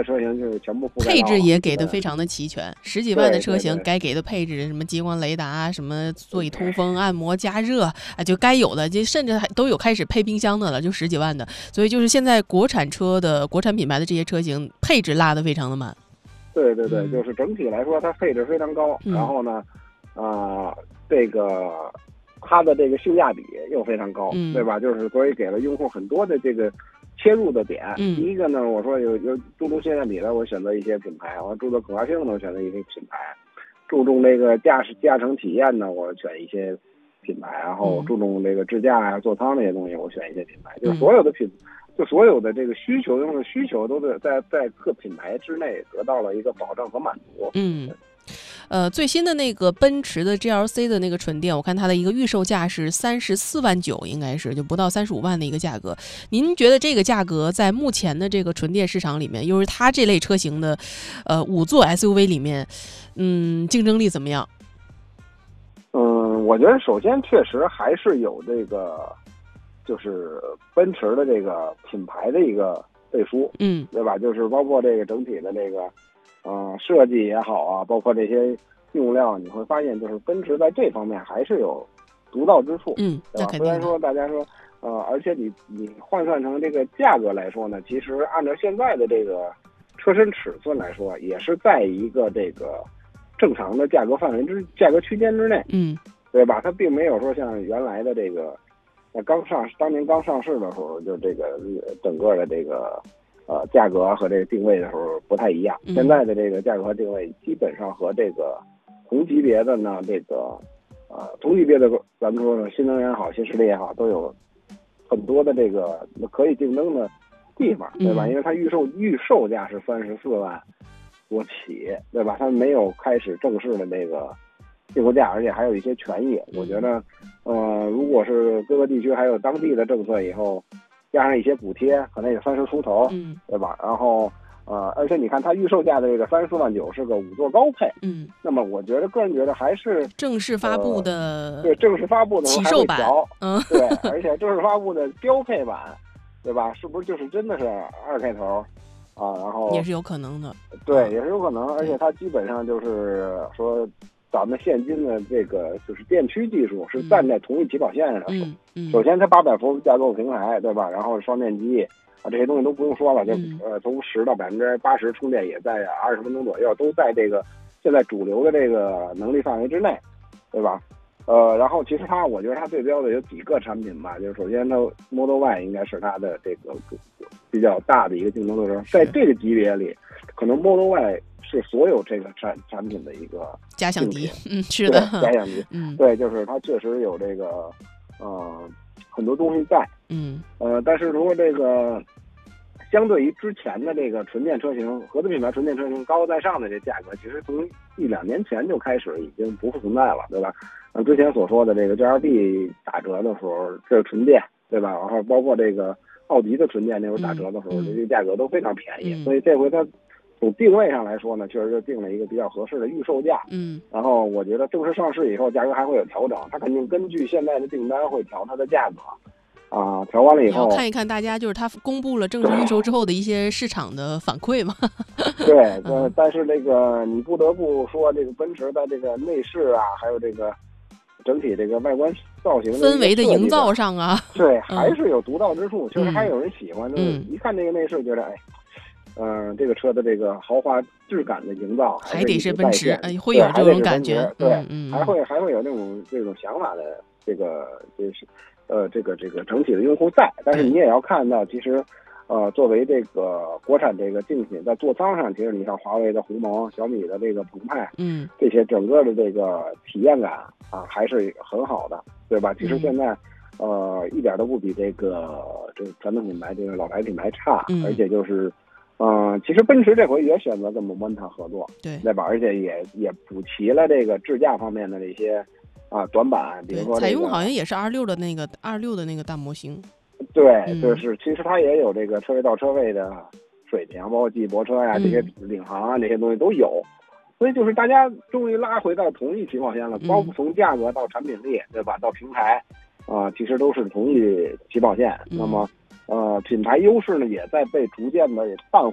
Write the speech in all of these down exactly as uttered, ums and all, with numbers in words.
车型就是全部覆盖到， 配置也给的非常的齐全，十几万的车型对对对该给的配置，什么激光雷达，什么座椅通风、按摩、加热啊，就该有的，就甚至还都有开始配冰箱的了，就十几万的。所以就是现在国产车的国产品牌的这些车型配置拉得非常的满。 对对对， 嗯、 就是整体来说它配置非常高， 嗯、 然后呢，啊、呃，这个它的这个性价比又非常高， 嗯、 对吧？就是所以给了用户很多的这个切入的点。 嗯、 第一个呢，我说有有注重性价比的，我选择一些品牌；我注重可靠性的，我选择一些品牌；注重这个驾驶驾乘体验呢，我选一些品牌；然后注重这个智驾啊、座舱这些东西，我选一些品牌。就是所有的品。就所有的这个需求，用户需求都是在在各品牌之内得到了一个保障和满足。 嗯，呃，最新的那个奔驰的 G L C 的那个纯电，我看它的一个预售价是三十四万九，应该是就不到三十五万的一个价格。您觉得这个价格在目前的这个纯电市场里面，又是它这类车型的，呃，五座 S U V 里面，嗯，竞争力怎么样？ 嗯，我觉得首先确实还是有这个。就是奔驰的这个品牌的一个背书， 嗯， 对吧？就是包括这个整体的这个，呃，设计也好啊，包括这些用料，你会发现，就是奔驰在这方面还是有独到之处， 嗯， 对吧？虽然说大家说，呃，而且你你换算成这个价格来说呢，其实按照现在的这个车身尺寸来说，也是在一个这个正常的价格范围之价格区间之内， 嗯， 对吧？它并没有说像原来的这个。那刚上当年刚上市的时候，就这个整个的这个呃价格和这个定位的时候不太一样。现在的这个价格和定位基本上和这个同级别的呢，这个呃同级别的咱们说呢，新能源也好，新势力也好，都有很多的这个可以竞争的地方，对吧？因为它预售预售价是三十四万多起，对吧？它没有开始正式的这个进口价，而且还有一些权益，我觉得。呃，如果是各个地区还有当地的政策以后，加上一些补贴，可能也三十出头， 嗯， 对吧？然后呃，而且你看它预售价的这个三十四万九是个五座高配， 嗯， 那么我觉得个人觉得还是正式发布的、 呃，对，正式发布的时候还会调， 嗯， 对，而且正式发布的标配版，对吧？是不是就是真的是二开头啊？然后也是有可能的， 对，也是有可能，而且它基本上就是说。咱们现今的这个就是电驱技术是站在同一起跑线上的。 嗯嗯， 首先它八百伏架构平台，对吧？然后双电机啊，这些东西都不用说了，就、 嗯、 呃从十到百分之八十充电也在二十分钟左右，都在这个现在主流的这个能力范围之内，对吧？呃，然后其实它，我觉得它对标的有几个产品吧，就是首先它 Model Y 应该是它的这个比较大的一个竞争对手，在这个级别里，可能 Model Y。是所有这个产产品的一个假想敌，嗯，是的， 假想敌， 嗯， 对，就是它确实有这个呃很多东西在， 嗯， 呃，但是说这个相对于之前的这个纯电车型，合资品牌纯电车型高高在上的这价格，其实从一两年前就开始已经不复存在了，对吧？嗯，之前所说的这个 G L B 打折的时候，这是纯电，对吧？然后包括这个奥迪的纯电那时候打折的时候，这些价格都非常便宜， 嗯、 所以这回它。从定位上来说呢，确实就定了一个比较合适的预售价。 嗯， 然后我觉得正式上市以后，价格还会有调整，它肯定根据现在的订单会调它的价格。啊，调完了以后， 要看一看大家就是它公布了正式预售之后的一些市场的反馈嘛。 对，呃，但是这个你不得不说，这个奔驰在这个内饰啊，还有这个整体这个外观造型氛围的营造上啊， 对，还是有独到之处，确实嗯、 还有人喜欢。 嗯、 就是一看这个内饰，觉得哎。嗯、呃，这个车的这个豪华质感的营造还得是奔驰，哎，会有这种感觉， 对， 嗯嗯， 还会还会有这种这种想法的这个就是呃这个这个整体的用户在，但是你也要看到，其实呃作为这个国产这个竞品，在座舱上，其实你像华为的鸿蒙、小米的这个澎湃， 嗯， 这些整个的这个体验感啊还是很好的，对吧？其实现在。嗯呃，一点都不比这个这个传统品牌这个老牌品牌差， 嗯、 而且就是，嗯、呃，其实奔驰这回也选择跟 Momenta 合作， 对对吧？而且也也补齐了这个智驾方面的这些啊短板，比如说、这个、 采用好像也是 二六的那个二六的那个大模型， 对， 嗯、 就是其实它也有这个车位到车位的水平，包括记忆泊车呀、 嗯、 这些领航啊这些东西都有。所以就是大家终于拉回到同一起跑线了，包括从价格到产品力，对吧？到平台。啊、呃，其实都是同一起跑线。 嗯、 那么，呃，品牌优势呢，也在被逐渐的淡化，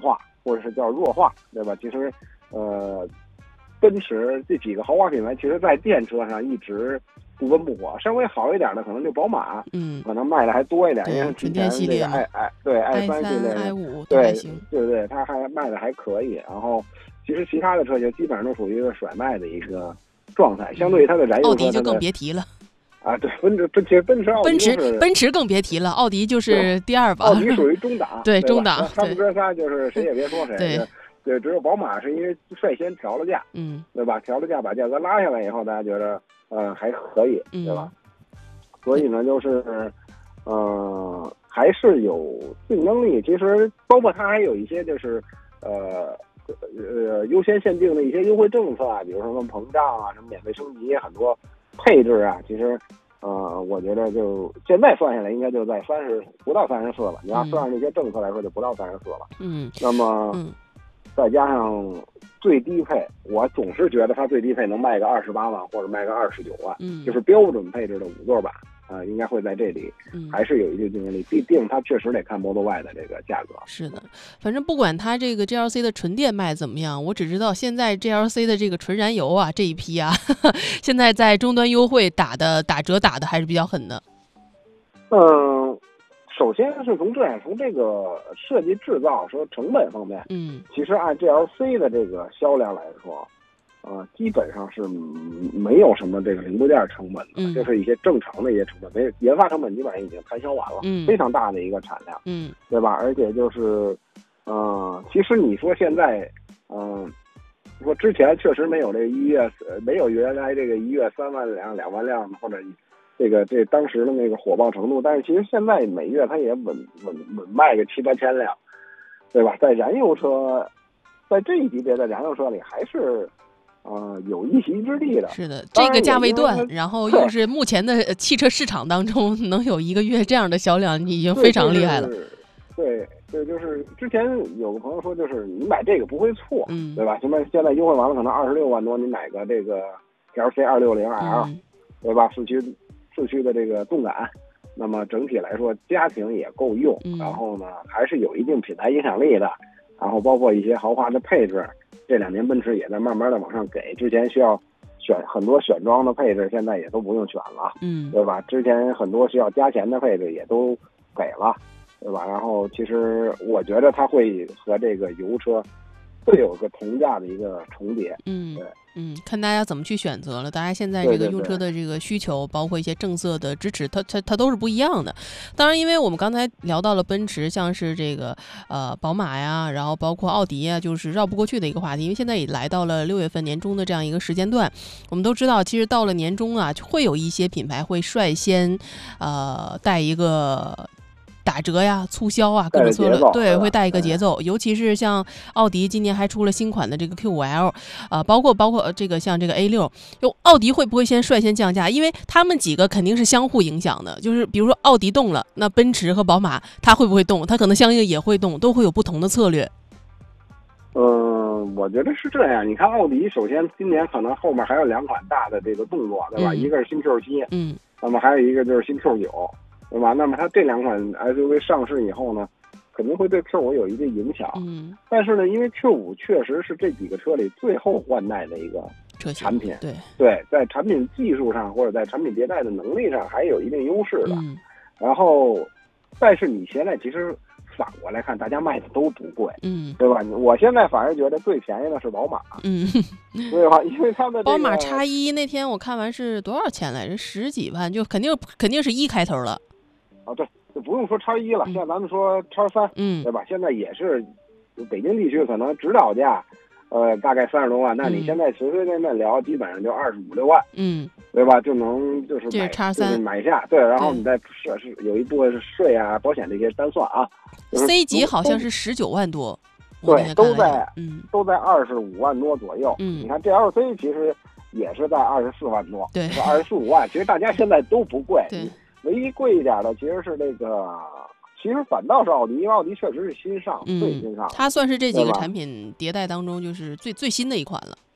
或者是叫弱化，对吧？其实，呃，奔驰这几个豪华品牌，其实在电车上一直不温不火。稍微好一点的可能就宝马， 嗯， 可能卖的还多一点，因为纯电系列 i i 对 i 三系列 i 五对对对，它还卖的还可以。然后，其实其他的车型基本上都属于一个甩卖的一个状态，相对于它的燃油车， 奥迪就更别提了。 啊，对，奔驰，奔驰，奔驰， 奔驰，奔驰更别提了，奥迪就是第二吧。 奥迪属于中档， 对中档， 他们哥仨就是谁也别说谁。 对， 对，只有宝马是因为率先调了价， 嗯， 对吧？调了价，把价格拉下来以后，大家觉得呃还可以，对吧？ 嗯、 所以呢，就是呃还是有竞争力。其实包括它还有一些就是呃呃优先限定的一些优惠政策啊，比如说什么膨胀啊，什么免费升级，很多配置啊，其实。呃，我觉得就现在算下来，应该就在三十不到三十四了。你要算上那些政策来说，就不到三十四了。 嗯， 那么、 嗯、 再加上最低配，我总是觉得它最低配能卖个二十八万或者卖个二十九万， 嗯， 就是标准配置的五座版啊、呃，应该会在这里还是有一定竞争力。毕竟它确实得看 Model Y 的这个价格。 是的，反正不管它这个 G L C 的纯电卖怎么样，我只知道现在 G L C 的这个纯燃油啊这一批啊，呵呵现在在终端优惠打的打折打的还是比较狠的。 嗯，首先是从这样从这个设计制造说成本方面， 嗯， 其实按 G L C 的这个销量来说。呃，基本上是没有什么这个零部件成本的， 嗯、 就是一些正常的一些成本，没研发成本基本上已经摊销完了， 嗯， 非常大的一个产量， 嗯， 对吧？而且就是，呃，其实你说现在，嗯、呃，说之前确实没有这个一月，没有原来这个一月三万辆、两万辆或者这个这当时的那个火爆程度，但是其实现在每月它也稳稳稳卖个七八千辆，对吧？在燃油车，在这一级别的燃油车里还是。呃，有一席之地的。 是的，这个价位段，然后又是目前的汽车市场当中能有一个月这样的销量，已经非常厉害了。 对，对，就是之前有个朋友说，就是你买这个不会错， 嗯， 对吧？现在现在优惠完了，可能二十六万多，你买个这个 L C 二六零 L，、嗯、对吧？四驱四驱的这个动感，那么整体来说家庭也够用， 嗯、 然后呢还是有一定品牌影响力的，然后包括一些豪华的配置。这两年奔驰也在慢慢的往上给，之前需要选很多选装的配置，现在也都不用选了， 嗯， 对吧？之前很多需要加钱的配置也都给了，对吧？然后其实我觉得它会和这个油车会有个同价的一个重叠， 嗯， 对。 嗯，看大家怎么去选择了。大家现在这个用车的这个需求， 对对对， 包括一些政策的支持，它它它都是不一样的。当然，因为我们刚才聊到了奔驰，像是这个呃宝马呀，然后包括奥迪呀，就是绕不过去的一个话题。因为现在也来到了六月份年中的这样一个时间段，我们都知道，其实到了年中啊，会有一些品牌会率先呃带一个。打折呀、促销啊，各种策略，对，会带一个节奏。尤其是像奥迪今年还出了新款的这个 Q 五 L， 啊、呃，包括包括这个像这个 A 六，就奥迪会不会先率先降价？因为他们几个肯定是相互影响的。就是比如说奥迪动了，那奔驰和宝马它会不会动？它可能相应也会动，都会有不同的策略。 嗯，我觉得是这样。你看奥迪，首先今年可能后面还有两款大的这个动作，对吧？ 嗯、 一个是新 Q 七， 嗯， 那么还有一个就是新 Q 九。对吧？那么它这两款 S U V 上市以后呢，肯定会对 Q 五有一定影响。 嗯， 但是呢，因为 Q 五确实是这几个车里最后换代的一个产品， 对对，在产品技术上或者在产品迭代的能力上还有一定优势的。 嗯， 然后，但是你现在其实反过来看，大家卖的都不贵， 嗯， 对吧？我现在反而觉得最便宜的是宝马， 嗯， 对吧？因为它的、这个、 宝马 X 一那天我看完是多少钱来着？十几万，就肯定肯定是一开头了。 啊，对，就不用说叉一了， 嗯、 像咱们说叉三， 嗯， 对吧？现在也是，北京地区可能指导价，呃，大概三十多万，那你现在随随便便聊，基本上就二十五六万， 嗯， 对吧？就能就是买， 这是叉三， 就是买下，对，然后你再是是有一部分是税啊、保险这些单算啊。就是、 C 级好像是十九万多， 对，都在， 嗯， 都在二十五万多左右。 嗯， 你看 G L C 其实也是在二十四万多， 对， 二十四五万，其实大家现在都不贵。 对。 唯一贵一点的其实是那个，其实反倒是奥迪，因为奥迪确实是新上， 嗯、 最新上， 它算是这几个产品迭代当中就是最最新的一款了。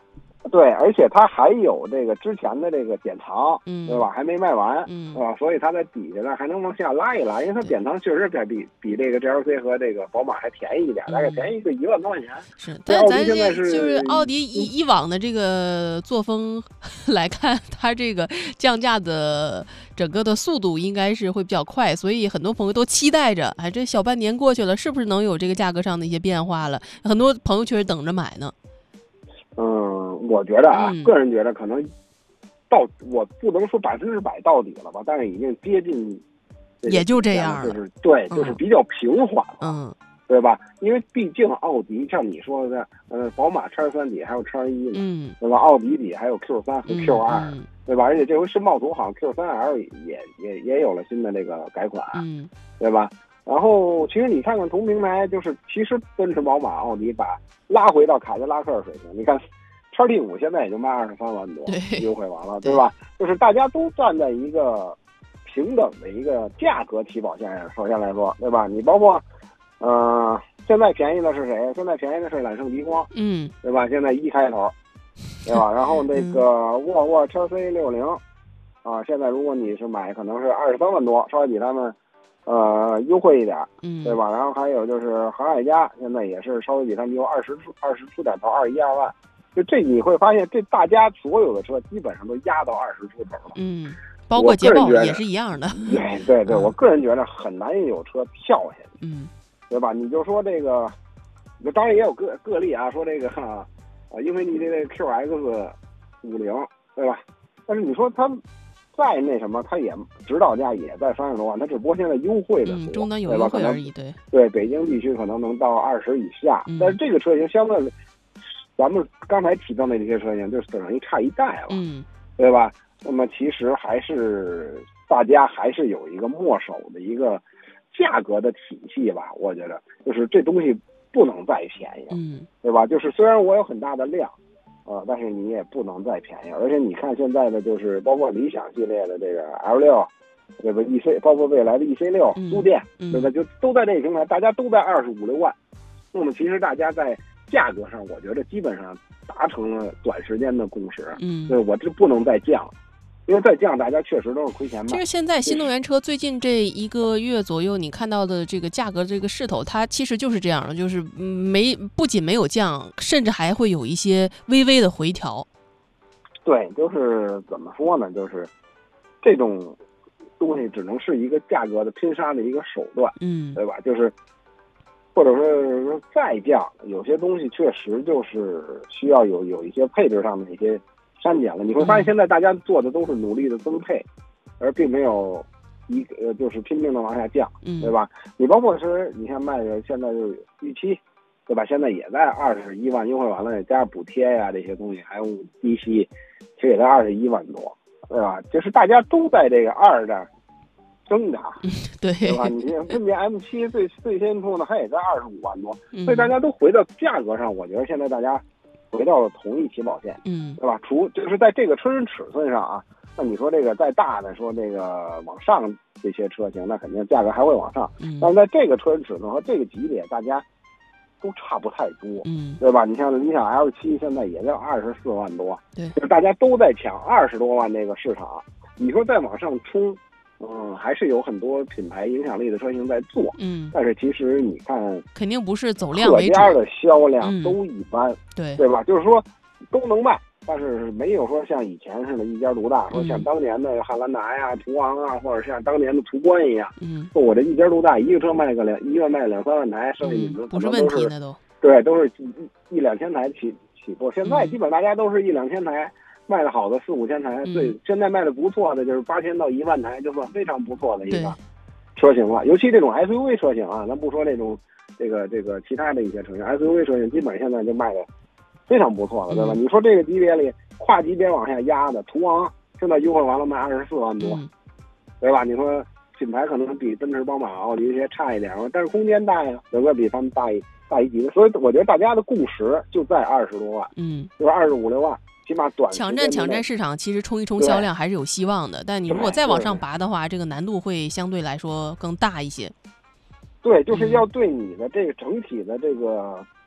对，而且它还有这个之前的这个典藏， 嗯， 对吧？还没卖完， 嗯， 对吧？所以它在底下呢还能往下拉一拉，因为它典藏确实比比比这个 G L C 和这个宝马还便宜一点，大概便宜一个一万多块钱。 是，但咱这是就是奥迪以以往的这个作风来看，它这个降价的整个的速度应该是会比较快，所以很多朋友都期待着，哎，这小半年过去了，是不是能有这个价格上的一些变化了？很多朋友确实等着买呢。 嗯，我觉得啊， 嗯、 个人觉得可能到我不能说百分之百到底了吧，但是已经接近， 也就这样了，就是对， 嗯、 就是比较平缓了， 嗯， 对吧？因为毕竟奥迪像你说的，呃，宝马叉三底还有叉一呢， 嗯， 对吧？奥迪底还有 Q 三和 Q 二、 嗯， 对吧？而且这回申报图好像 Q 三 L 也也也有了新的这个改款， 嗯， 对吧？然后其实你看看同平台，就是其实奔驰、宝马、奥迪把拉回到凯迪拉克水平，你看。叉 T 五现在也就卖二十三万多，优惠完了，对吧？就是大家都站在一个平等的一个价格起跑线上。首先来说，对吧？你包括，呃，现在便宜的是谁？现在便宜的是揽胜极光， 嗯， 对吧？现在一开头，对吧？然后那个沃尔沃 X C 六零，啊，现在如果你是买，可能是二十三万多，稍微比他们呃优惠一点， 嗯， 对吧？然后还有就是航海家，现在也是稍微比他们优二十出二十出点头，二一二万。就这你会发现，这大家所有的车基本上都压到二十出头了。 嗯，包括捷豹也是一样的。 对对对，我个人觉得很难有车跳下去。 嗯， 对吧？你就说这个，当然也有个个例啊，说这个啊，英菲尼迪的 Q X 五零，对吧？但是你说它再那什么，它也指导价也在三十多万，它只不过现在优惠的多， 嗯，终端有优惠而已。对对，北京地区可能能到二十以下， 嗯、 但是这个车型相对。咱们刚才提到的这些车型，就等于差一代了， 嗯， 对吧？那么其实还是大家还是有一个墨守的一个价格的体系吧。我觉得就是这东西不能再便宜， 嗯， 对吧？就是虽然我有很大的量，呃，但是你也不能再便宜。而且你看现在的就是包括理想系列的这个 L 六，对吧 ？E C 包括未来的 E C 六租电， 嗯、 对吧？就都在这个平台，大家都在二十五六万。那么其实大家在价格上，我觉得基本上达成了短时间的共识。 嗯， 对，我这不能再降，因为再降大家确实都是亏钱卖。 其实现在新能源车最近这一个月左右，你看到的这个价格这个势头，它其实就是这样的，就是没不仅没有降，甚至还会有一些微微的回调。 对，就是怎么说呢？就是这种东西只能是一个价格的拼杀的一个手段， 嗯， 对吧？就是。或者说再降，有些东西确实就是需要有有一些配置上的一些删减了。你会发现现在大家做的都是努力的增配，而并没有一呃就是拼命的往下降，对吧？你包括是你看卖的现在就是预期，对吧？现在也在二十一万，优惠完了再加上补贴呀这些东西，还有低息，其实也在二十一万多，对吧？就是大家都在这个二的。挣扎， 对对吧？你分别 M 七 最最先出呢，它也在二十五万多， 嗯、 所以大家都回到价格上，我觉得现在大家回到了同一起跑线， 嗯， 对吧？除就是在这个车身尺寸上啊，那你说这个再大的，说这个往上这些车型，那肯定价格还会往上， 嗯， 但是在这个车身尺寸和这个级别，大家都差不太多， 嗯， 对吧？你像理想 L 七现在也要二十四万多， 对， 就是大家都在抢二十多万这个市场，你说再往上冲。嗯，还是有很多品牌影响力的车型在做， 嗯， 但是其实你看， 肯定不是走量为主， 各家的销量都一般， 嗯、对对吧？就是说都能卖，但是没有说像以前似的一家独大，说像当年的汉兰达呀、途昂啊，或者像当年的途观一样， 嗯， 说我这一家独大，一个车卖个两，一个卖两三万台，剩下你们不是问题那都， 对，都是一一两千台起起步。现在基本大家都是一两千台。卖的好的四五千台，对，现在卖的不错的就是八千到一万台，就算非常不错的一个车型了。尤其这种 S U V 车型啊，咱不说这种这个这个其他的一些车型 ，S U V 车型基本现在就卖的非常不错了，对吧？ 嗯、 你说这个级别里跨级别往下压的途昂，现在优惠完了卖二十四万多， 嗯、 对吧？你说品牌可能比奔驰、宝马、奥迪这些差一点，但是空间大呀，整个比他们大一大一级别，所以我觉得大家的共识就在二十多万， 嗯， 就是二十五六万。起码短抢占抢占市场，其实冲一冲销量还是有希望的。但你如果再往上拔的话，这个难度会相对来说更大一些。 对，就是要对你的这个整体的这个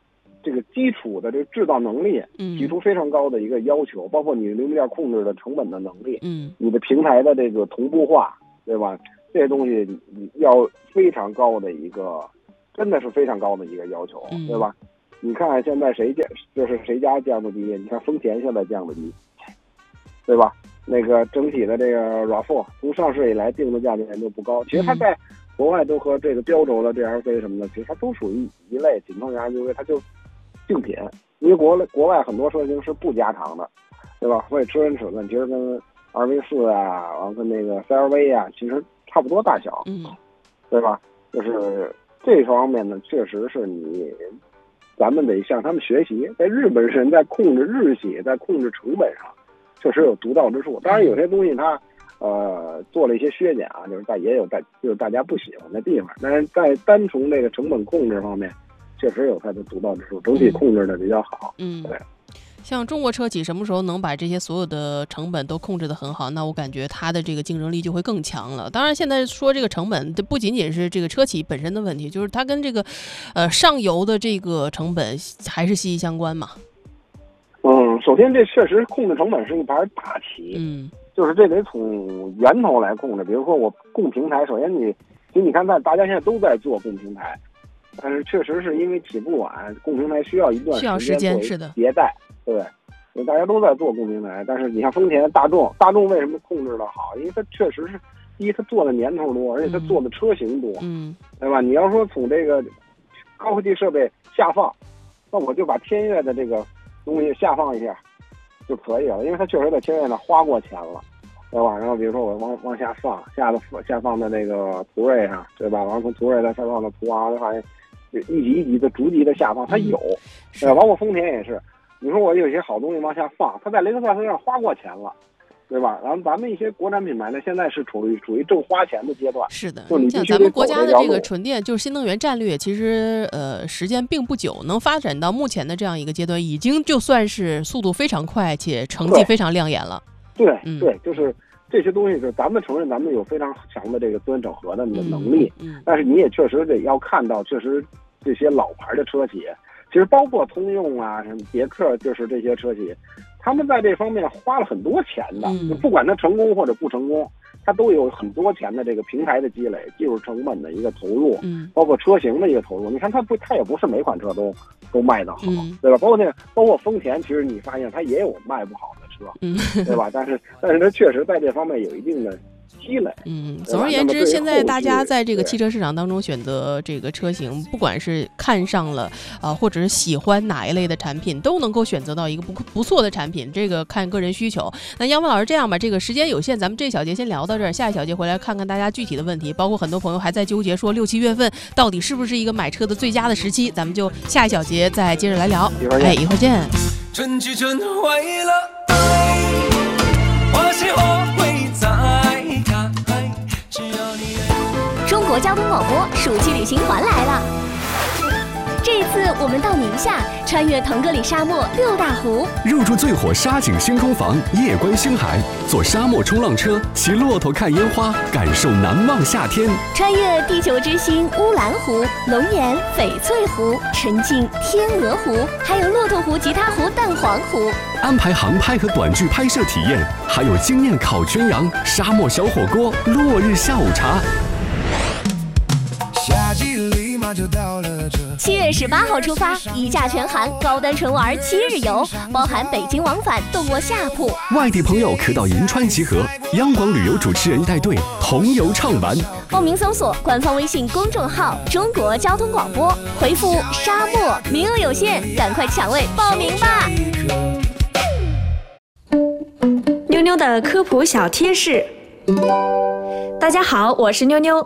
这个基础的这个制造能力提出非常高的一个要求，嗯、包括你零部件控制的成本的能力， 嗯， 你的平台的这个同步化，对吧？这些东西要非常高的一个，真的是非常高的一个要求， 嗯、 对吧？你看现在谁降，就是谁家降的低？你看丰田现在降的低，对吧？那个整体的这个 R A V 从上市以来定的价钱就不高，其实它在国外都和这个标轴的 G L C 什么的，其实它都属于一类紧凑型 S U V， 它就竞品。因为国国外很多车型是不加长的，对吧？所以车身尺寸其实跟 R V 四啊，完跟那个 C R V 啊，其实差不多大小， 嗯， 对吧？就是这方面呢，确实是你。咱们得向他们学习，在日本人在控制日系，在控制成本上，确实有独到之处。当然，有些东西它呃做了一些削减啊，就是大也有大就是大家不喜欢的地方。但是在单从这个成本控制方面，确实有它的独到之处，整体控制的比较好。 嗯， 对。 像中国车企什么时候能把这些所有的成本都控制得很好，那我感觉它的这个竞争力就会更强了。当然现在说这个成本不仅仅是这个车企本身的问题，就是它跟这个呃上游的这个成本还是息息相关嘛。 嗯，首先这确实控制成本是一盘大棋， 嗯，就是这得从源头来控制。比如说我供平台，首先你其实你看大大家现在都在做供平台，但是确实是因为起步晚，供平台需要一段需要时间，是的， 迭代。对，因为大家都在做供平台，但是你像丰田、大众，大众为什么控制的好？因为它确实是，第一，它做的年头多，而且它做的车型多， 嗯， 对吧？你要说从这个高科技设备下放，那我就把天越的这个东西下放一下就可以了，因为它确实在天越上花过钱了，对吧？然后比如说我往往下放，下的下放在那个途锐上，对吧？完了从途锐再下放到途昂，发现一级一级的逐级的下放，它有，对吧？包括丰田也是。你说我有些好东西往下放，它在雷克萨斯上花过钱了，对吧？然后咱们一些国产品牌呢，现在是处于处于正花钱的阶段。 是的， 就你像咱们国家的这个纯电，就是新能源战略，其实呃时间并不久，能发展到目前的这样一个阶段，已经就算是速度非常快且成绩非常亮眼了。 对， 嗯、 对，就是这些东西，是咱们承认咱们有非常强的这个资源整合的能力， 嗯嗯、 但是你也确实得要看到，确实这些老牌的车企。其实包括通用啊，什么别克，就是这些车企，他们在这方面花了很多钱的。 嗯、 就不管它成功或者不成功，它都有很多钱的这个平台的积累、技术成本的一个投入， 嗯， 包括车型的一个投入。你看它不，它也不是每款车都都卖得好， 嗯、 对吧？包括那包括丰田，其实你发现它也有卖不好的车， 嗯， 对吧？但是但是它确实在这方面有一定的积累。 嗯，总而言之，现在大家在这个汽车市场当中选择这个车型，不管是看上了啊、呃，或者是喜欢哪一类的产品，都能够选择到一个不不错的产品。这个看个人需求。那杨帆老师，这样吧，这个时间有限，咱们这小节先聊到这儿，下一小节回来看看大家具体的问题，包括很多朋友还在纠结说六七月份到底是不是一个买车的最佳的时期，咱们就下一小节再接着来聊。哎，一会儿见。 春去春回了，花谢花会再开。 中国交通广播暑期旅行团来了。这一次我们到宁夏，穿越腾格里沙漠六大湖， 入住最火沙景星空房，夜观星海，坐沙漠冲浪车，骑骆驼看烟花，感受难忘夏天。 穿越地球之星乌兰湖、龙岩、翡翠湖，沉浸天鹅湖，还有骆驼湖、吉他湖、蛋黄湖。 安排航拍和短剧拍摄体验，还有惊艳烤全羊、沙漠小火锅、落日下午茶。 夏季立马就到了这。 七月十八号出发，一价全含，高端纯玩七日游，包含北京往返，动卧下铺。 外地朋友可到银川集合，央广旅游主持人带队同游畅玩。 报名搜索官方微信公众号“中国交通广播”，回复“沙漠”，名额有限，赶快抢位报名吧！ 妞妞的科普小贴士。大家好，我是妞妞。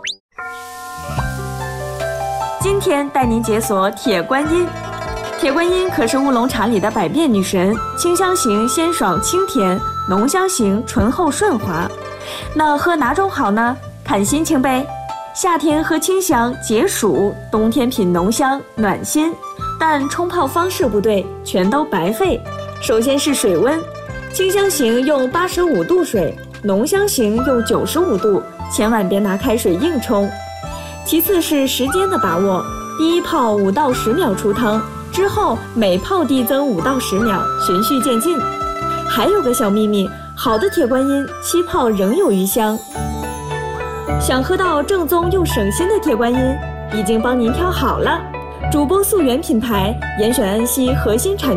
今天带您解锁铁观音。铁观音可是乌龙茶里的百变女神，清香型鲜爽清甜，浓香型醇厚顺滑。那喝哪种好呢？看心情呗。夏天喝清香解暑，冬天品浓香暖心。但冲泡方式不对，全都白费。首先是水温，清香型用八十五度水，浓香型用九十五度，千万别拿开水硬冲。其次是时间的把握，第一泡五到十秒出汤， 之后每泡递增五到十秒，循序渐进。还有个小秘密，好的铁观音七泡仍有余香。想喝到正宗又省心的铁观音，已经帮您挑好了。主播溯源品牌严选安溪核心产